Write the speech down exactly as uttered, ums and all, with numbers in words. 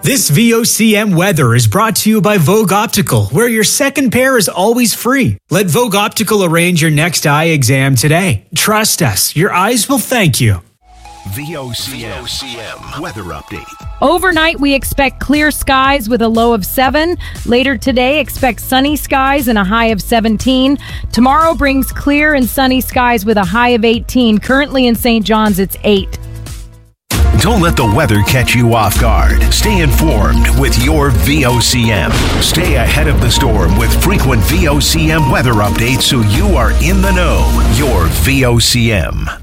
This V O C M weather is brought to you by Vogue Optical, where your second pair is always free. Let Vogue Optical arrange your next eye exam today. Trust us, your eyes will thank you. V O C M weather update. Overnight, we expect clear skies with a low of seven. Later today, expect sunny skies and a high of seventeen. Tomorrow brings clear and sunny skies with a high of eighteen. Currently in Saint John's, it's eight. Don't let the weather catch you off guard. Stay informed with your V O C M. Stay ahead of the storm with frequent V O C M weather updates so you are in the know. Your V O C M.